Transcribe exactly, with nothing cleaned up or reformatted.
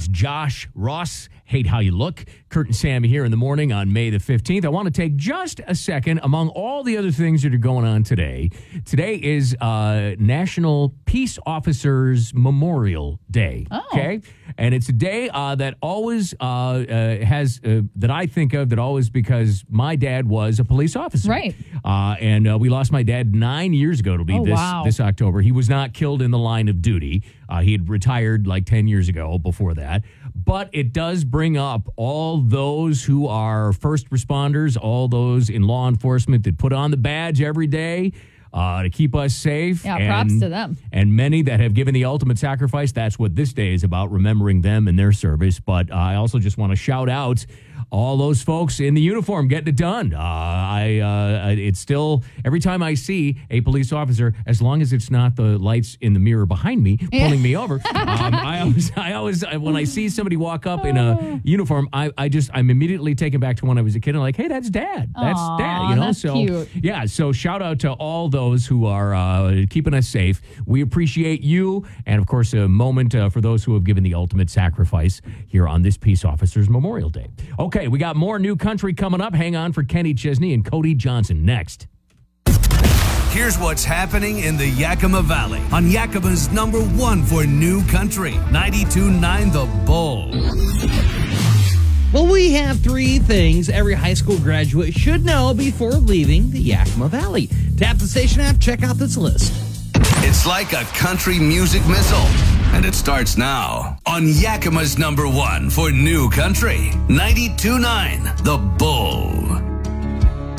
It's Josh Ross. Hate How You Look. Kurt and Sammy here in the morning on May the fifteenth. I want to take just a second among all the other things that are going on today. Today is uh, National Peace Officers Memorial Day. Oh. Okay? And it's a day uh, that always uh, uh, has, uh, that I think of, that always because my dad was a police officer. Right. Uh, and uh, we lost my dad nine years ago. It'll be Oh, this, wow. this October. He was not killed in the line of duty. Uh, he had retired like ten years ago before that. But it does bring up all those who are first responders, all those in law enforcement that put on the badge every day uh, to keep us safe. Yeah, and, props to them. And many that have given the ultimate sacrifice. That's what this day is about, remembering them and their service. But uh, I also just want to shout out all those folks in the uniform getting it done. Uh, I uh, it's still, every time I see a police officer, as long as it's not the lights in the mirror behind me pulling me over, um, I always, I always, when I see somebody walk up in a uniform, I, I just, I'm immediately taken back to when I was a kid. I'm like, hey, that's Dad. That's Aw, Dad. You know, that's so cute. yeah. So shout out to all those who are uh, keeping us safe. We appreciate you, and of course, a moment uh, for those who have given the ultimate sacrifice here on this Peace Officers Memorial Day. Okay, we got more new country coming up. Hang on for Kenny Chesney and Cody Johnson next. Here's what's happening in the Yakima Valley on Yakima's number one for new country, ninety-two point nine The Bull. Well, we have three things every high school graduate should know before leaving the Yakima Valley. Tap the station app, check out this list. It's like a country music missile, and it starts now on Yakima's number one for new country, ninety-two point nine The Bull.